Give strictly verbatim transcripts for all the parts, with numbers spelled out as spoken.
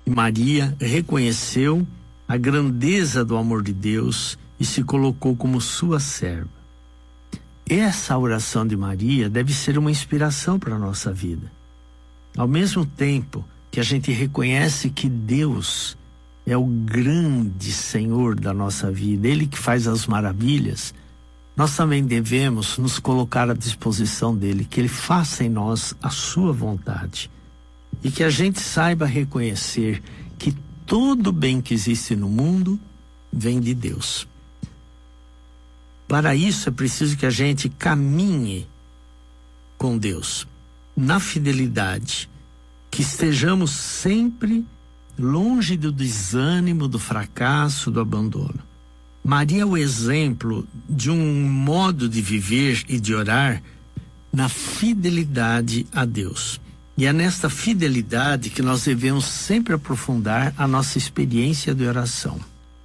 E Maria reconheceu a grandeza do amor de Deus e se colocou como sua serva. Essa oração de Maria deve ser uma inspiração para a nossa vida. Ao mesmo tempo que a gente reconhece que Deus é o grande Senhor da nossa vida, Ele que faz as maravilhas, nós também devemos nos colocar à disposição dEle, que Ele faça em nós a sua vontade. E que a gente saiba reconhecer que todo bem que existe no mundo vem de Deus. Para isso é preciso que a gente caminhe com Deus na fidelidade, que estejamos sempre longe do desânimo, do fracasso, do abandono. Maria é o exemplo de um modo de viver e de orar na fidelidade a Deus. E é nesta fidelidade que nós devemos sempre aprofundar a nossa experiência de oração.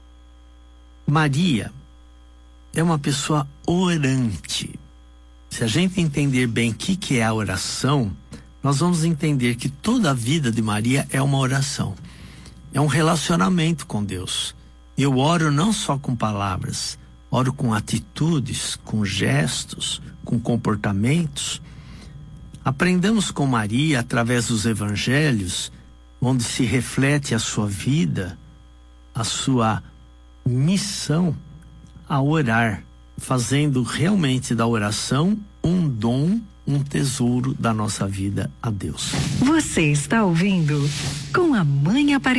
Maria é uma pessoa orante. Se a gente entender bem o que, que é a oração, nós vamos entender que toda a vida de Maria é uma oração. É um relacionamento com Deus. Eu oro não só com palavras, oro com atitudes, com gestos, com comportamentos. Aprendamos com Maria através dos evangelhos, onde se reflete a sua vida, a sua missão a orar, fazendo realmente da oração um dom, um tesouro da nossa vida a Deus. Você está ouvindo Com a Mãe Aparecida.